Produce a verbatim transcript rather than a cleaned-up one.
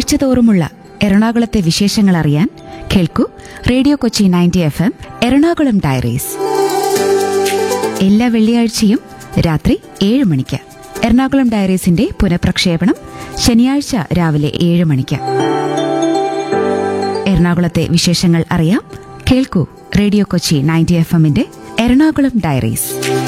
ആഴ്ചതോറുമുള്ള എറണാകുളത്തെ വിശേഷങ്ങൾ അറിയാൻ കേൾക്കൂ radio Kochi ninety F M Ernakulam diaries. എല്ലാ വെള്ളിയാഴ്ചയും രാത്രി ഏഴ് മണിക്ക്. എറണാകുളം ഡയറീസിന്റെ പുനഃപ്രക്ഷേപണം ശനിയാഴ്ച രാവിലെ ഏഴ് മണിക്ക്. എറണാകുളത്തെ വിശേഷങ്ങൾ അറിയാം കേൾക്കൂ റേഡിയോ കൊച്ചി നയൻറ്റി എഫ് എമ്മിന്റെ എറണാകുളം ഡയറീസ്.